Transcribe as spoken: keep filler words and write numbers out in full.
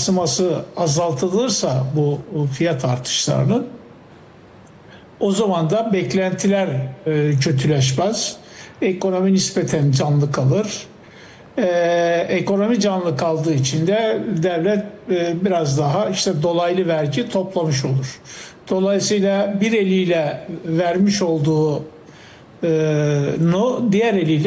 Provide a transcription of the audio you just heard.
yansıması azaltılırsa bu fiyat artışlarının, o zaman da beklentiler e, kötüleşmez. Ekonomi nispeten canlı kalır. E, ekonomi canlı kaldığı için de devlet e, biraz daha işte dolaylı vergi toplamış olur. Dolayısıyla bir eliyle vermiş olduğu e, no diğer eliyle